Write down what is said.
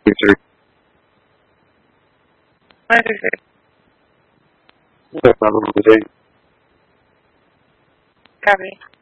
Victory. What is it? No problem today. Copy.